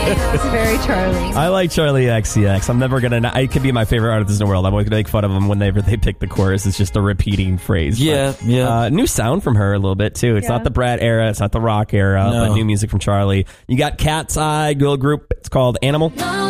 It's very Charlie. I like Charlie XCX. I'm never going to... It could be my favorite artist in the world. I'm always going to make fun of them whenever they pick the chorus. It's just a repeating phrase. Yeah, but, yeah. New sound from her a little bit, too. It's not the Brat era. It's not the rock era. No. But new music from Charlie. You got Cat's Eye girl group. It's called Animal.